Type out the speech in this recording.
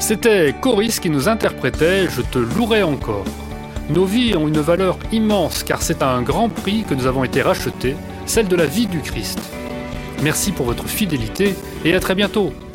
C'était Coris qui nous interprétait « Je te louerai encore ». Nos vies ont une valeur immense car c'est à un grand prix que nous avons été rachetés, celle de la vie du Christ. Merci pour votre fidélité et à très bientôt.